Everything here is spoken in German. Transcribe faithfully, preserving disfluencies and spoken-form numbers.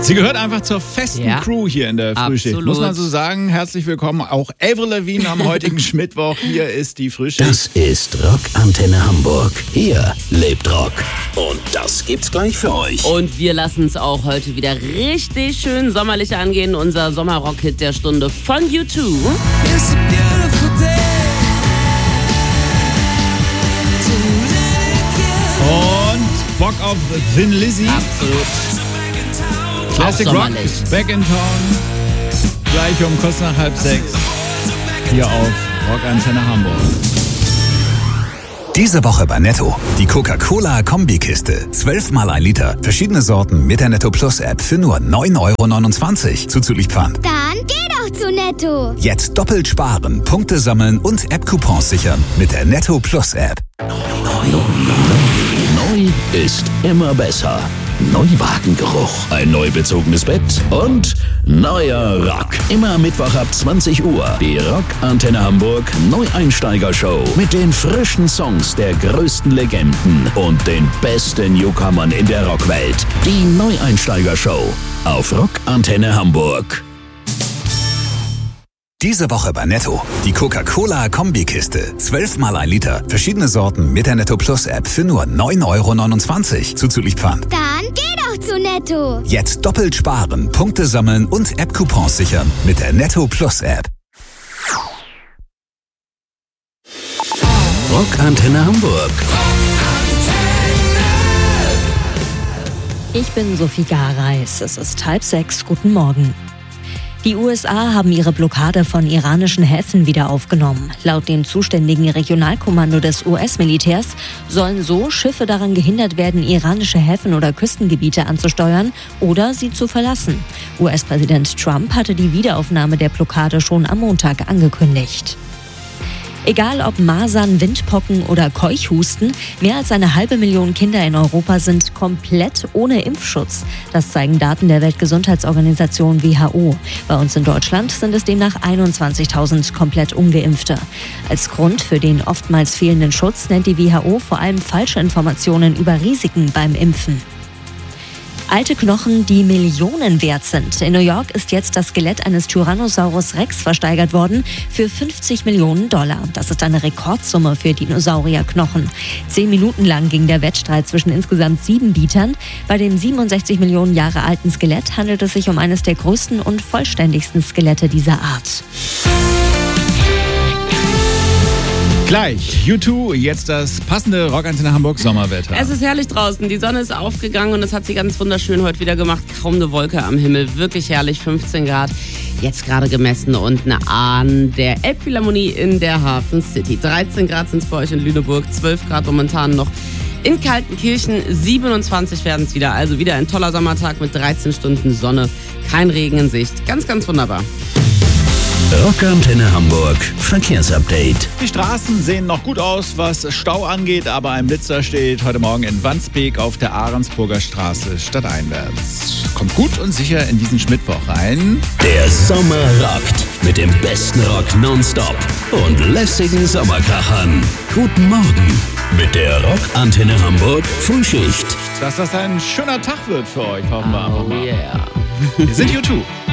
Sie gehört einfach zur festen ja. Crew hier in der Frühschicht. Absolut. Muss man so sagen. Herzlich willkommen auch Avril Lavigne am heutigen Schmittwoch. Hier ist die Frühschicht. Das ist Rock Antenne Hamburg. Hier lebt Rock. Und das gibt's gleich für euch. Und wir lassen es auch heute wieder richtig schön sommerlich angehen. Unser Sommerrock-Hit der Stunde von U zwei. It's a beautiful day. Und Bock auf Thin Lizzy. Absolut. Classic Rock, Back in Town. Gleich um kurz nach halb sechs. Hier auf Rock Antenne Hamburg. Diese Woche bei Netto. Die Coca-Cola-Kombikiste. zwölfmal ein Liter. Verschiedene Sorten mit der Netto Plus App für nur neun Euro neunundzwanzig. Zuzüglich Pfand. Dann geh doch zu Netto. Jetzt doppelt sparen, Punkte sammeln und App-Coupons sichern mit der Netto Plus App. Neu ist immer besser. Neuwagengeruch, ein neu bezogenes Bett und neuer Rock. Immer Mittwoch ab zwanzig Uhr. Die Rock Antenne Hamburg Neueinsteiger-Show mit den frischen Songs der größten Legenden und den besten Newcomern in der Rockwelt. Die Neueinsteiger-Show auf Rock Antenne Hamburg. Diese Woche bei Netto. Die Coca-Cola-Kombikiste. zwölfmal ein Liter. Verschiedene Sorten mit der Netto Plus App für nur neun Euro neunundzwanzig. Zuzüglich Pfand. Dann geh doch zu Netto. Jetzt doppelt sparen, Punkte sammeln und App-Coupons sichern mit der Netto Plus App. Rock Antenne Hamburg. Ich bin Sophie Gareis. Es ist halb sechs. Guten Morgen. Die U S A haben ihre Blockade von iranischen Häfen wieder aufgenommen. Laut dem zuständigen Regionalkommando des U S-Militärs sollen so Schiffe daran gehindert werden, iranische Häfen oder Küstengebiete anzusteuern oder sie zu verlassen. U S-Präsident Trump hatte die Wiederaufnahme der Blockade schon am Montag angekündigt. Egal ob Masern, Windpocken oder Keuchhusten, mehr als eine halbe Million Kinder in Europa sind komplett ohne Impfschutz. Das zeigen Daten der Weltgesundheitsorganisation W H O. Bei uns in Deutschland sind es demnach einundzwanzigtausend komplett Ungeimpfte. Als Grund für den oftmals fehlenden Schutz nennt die W H O vor allem falsche Informationen über Risiken beim Impfen. Alte Knochen, die Millionen wert sind. In New York ist jetzt das Skelett eines Tyrannosaurus Rex versteigert worden für fünfzig Millionen Dollar. Das ist eine Rekordsumme für Dinosaurierknochen. Zehn Minuten lang ging der Wettstreit zwischen insgesamt sieben Bietern. Bei dem siebenundsechzig Millionen Jahre alten Skelett handelt es sich um eines der größten und vollständigsten Skelette dieser Art. Gleich U zwei, jetzt das passende Rock Antenne Hamburg Sommerwetter. Es ist herrlich draußen, die Sonne ist aufgegangen und es hat sie ganz wunderschön heute wieder gemacht. Kaum eine Wolke am Himmel, wirklich herrlich, fünfzehn Grad. Jetzt gerade gemessen unten an der Elbphilharmonie in der Hafen City. dreizehn Grad sind es bei euch in Lüneburg, zwölf Grad momentan noch in Kaltenkirchen, siebenundzwanzig werden es wieder. Also wieder ein toller Sommertag mit dreizehn Stunden Sonne, kein Regen in Sicht. Ganz, ganz wunderbar. Rock Antenne Hamburg Verkehrsupdate. Die Straßen sehen noch gut aus, was Stau angeht, aber ein Blitzer steht heute Morgen in Wandsbek auf der Ahrensburger Straße stadteinwärts. Kommt gut und sicher in diesen Schmittwoch rein. Der Sommer rockt mit dem besten Rock nonstop und lässigen Sommerkrachern. Guten Morgen mit der Rock Antenne Hamburg Frühschicht. Dass das ein schöner Tag wird für euch, hoffen wir einfach Oh mal. yeah. Wir sind U zwei.